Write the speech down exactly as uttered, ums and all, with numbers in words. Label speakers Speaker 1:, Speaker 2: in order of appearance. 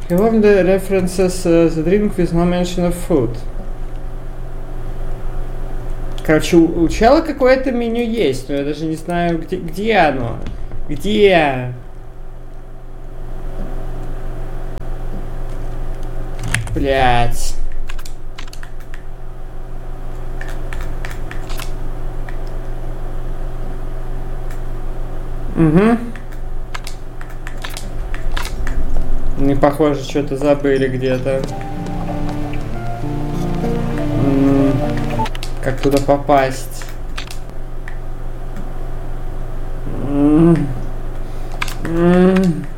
Speaker 1: He warned the references uh, the drink with no mention of food. Короче, у, у чела какое-то меню есть, но я даже не знаю, где, где оно. Где? Блять. Угу. Не похоже, что-то забыли где-то. М-м- как туда попасть? М-м- м-м-